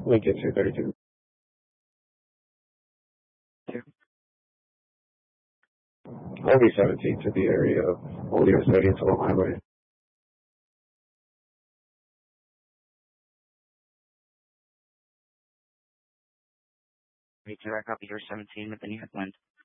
Lincoln 232. Only 17 to the area of Old US 30 and Salem Highway. Redirect copy your 17 with the new headland.